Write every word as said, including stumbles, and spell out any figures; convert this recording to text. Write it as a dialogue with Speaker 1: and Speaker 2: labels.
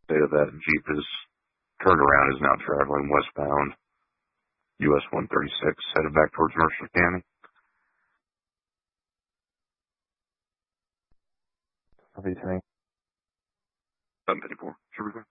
Speaker 1: Data that Jeep is turned around, is now traveling westbound, U S one thirty-six, headed back towards Mercer County.
Speaker 2: Copy, tank.
Speaker 1: seven fifty-four. Should we go?